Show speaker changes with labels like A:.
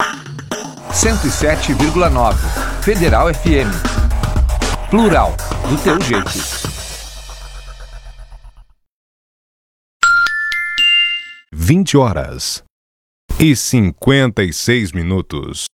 A: 107,9 Federal FM. Plural, do teu jeito.
B: 20h e 56 minutos.